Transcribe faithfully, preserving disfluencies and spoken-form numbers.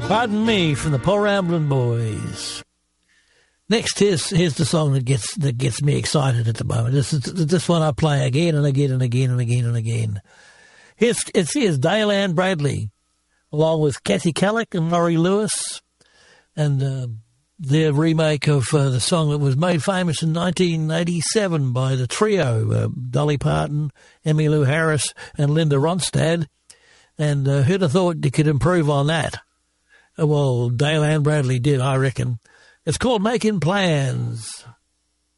Pardon Me from the Paul Ramblin' Boys. Next, here's here's the song that gets that gets me excited at the moment. This is this one I play again and again and again and again and again. Here's it's here's Dale Ann Bradley, along with Kathy Kallick and Laurie Lewis, and uh, their remake of uh, the song that was made famous in nineteen eighty-seven by the trio uh, Dolly Parton, Emmylou Harris, and Linda Ronstadt. And uh, who'd have thought you could improve on that? Well, Dale Ann Bradley did, I reckon. It's called Making Plans.